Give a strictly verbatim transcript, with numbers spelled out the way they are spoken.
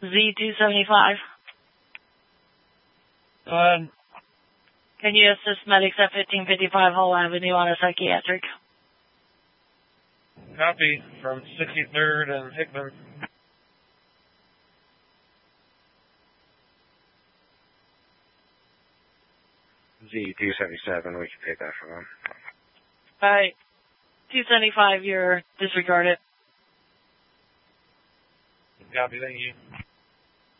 Z two seventy-five. Go ahead. Can you assist medics at fifteen fifty-five Hull Avenue on a psychiatric? Copy from sixty-third and Hickman. Z two seventy-seven, we can take that from them. Alright. two seventy-five, you're disregarded. Copy, thank you.